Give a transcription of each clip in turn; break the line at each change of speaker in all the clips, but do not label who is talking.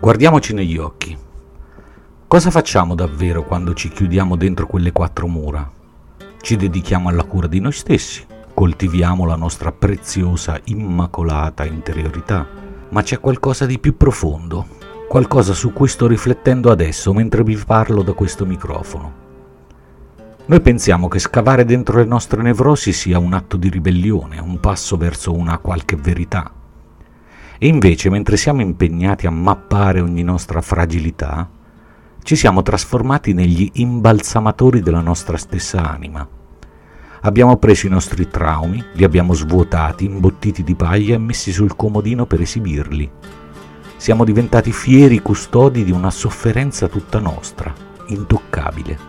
Guardiamoci negli occhi. Cosa facciamo davvero quando ci chiudiamo dentro quelle quattro mura? Ci dedichiamo alla cura di noi stessi, coltiviamo la nostra preziosa, immacolata interiorità, ma c'è qualcosa di più profondo, qualcosa su cui sto riflettendo adesso mentre vi parlo da questo microfono. Noi pensiamo che scavare dentro le nostre nevrosi sia un atto di ribellione, un passo verso una qualche verità. E invece, mentre siamo impegnati a mappare ogni nostra fragilità, ci siamo trasformati negli imbalsamatori della nostra stessa anima. Abbiamo preso i nostri traumi, li abbiamo svuotati, imbottiti di paglia e messi sul comodino per esibirli. Siamo diventati fieri custodi di una sofferenza tutta nostra, intoccabile.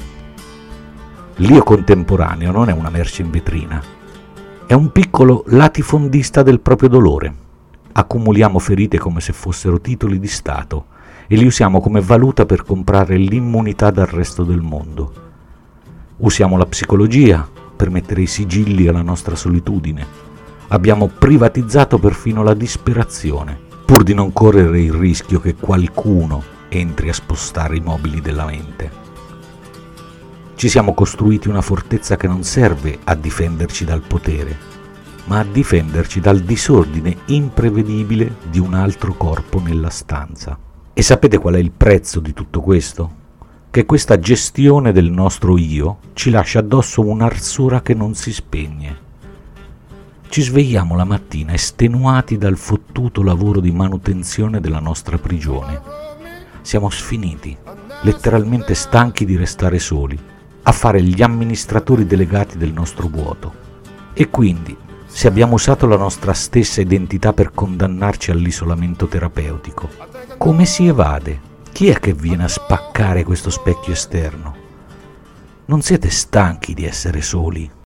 L'io contemporaneo non è una merce in vetrina, è un piccolo latifondista del proprio dolore. Accumuliamo ferite come se fossero titoli di Stato e li usiamo come valuta per comprare l'immunità dal resto del mondo. Usiamo la psicologia per mettere i sigilli alla nostra solitudine. Abbiamo privatizzato perfino la disperazione, pur di non correre il rischio che qualcuno entri a spostare i mobili della mente. Ci siamo costruiti una fortezza che non serve a difenderci dal potere, ma a difenderci dal disordine imprevedibile di un altro corpo nella stanza. E sapete qual è il prezzo di tutto questo? Che questa gestione del nostro io ci lascia addosso un'arsura che non si spegne. Ci svegliamo la mattina estenuati dal fottuto lavoro di manutenzione della nostra prigione. Siamo sfiniti, letteralmente stanchi di restare soli, a fare gli amministratori delegati del nostro vuoto. E quindi, se abbiamo usato la nostra stessa identità per condannarci all'isolamento terapeutico, come si evade? Chi è che viene a spaccare questo specchio esterno? Non siete stanchi di essere soli?